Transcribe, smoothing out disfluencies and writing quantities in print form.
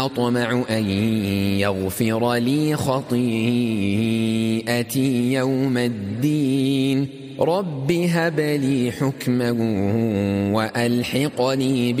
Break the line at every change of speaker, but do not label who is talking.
أطمع أن يغفر لي خطيئتي يوم الدين رب هب لي حكما وألحقني